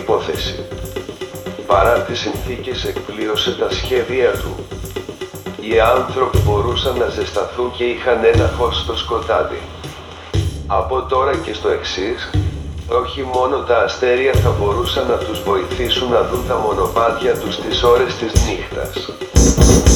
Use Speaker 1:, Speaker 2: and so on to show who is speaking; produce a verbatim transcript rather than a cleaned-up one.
Speaker 1: υπόθεση. Παρά τις συνθήκες εκπλήρωσε τα σχέδια του. Οι άνθρωποι μπορούσαν να ζεσταθούν και είχαν ένα φως στο σκοτάδι. Από τώρα και στο εξής, όχι μόνο τα αστέρια θα μπορούσαν να τους βοηθήσουν να δουν τα μονοπάτια τους τις ώρες της νύχτας.